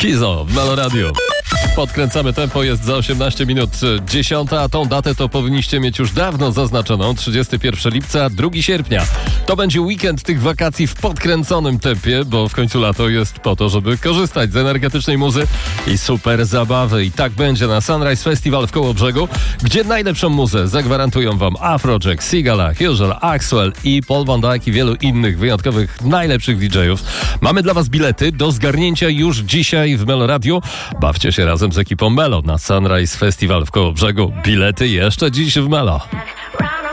Kizo w Melo Radio. Podkręcamy tempo, jest za 18 minut 10, a tą datę to powinniście mieć już dawno zaznaczoną, 31 lipca, 2 sierpnia. To będzie weekend tych wakacji w podkręconym tempie, bo w końcu lato jest po to, żeby korzystać z energetycznej muzy i super zabawy. I tak będzie na Sunrise Festival w Kołobrzegu, gdzie najlepszą muzę zagwarantują wam Afrojack, Sigala, Huzel, Axwell i Paul Van Dyke i wielu innych wyjątkowych, najlepszych DJ-ów. Mamy dla was bilety do zgarnięcia już dzisiaj w Melo Radio. Bawcie się razem z ekipą Melo na Sunrise Festival w Kołobrzegu. Bilety jeszcze dziś w Melo.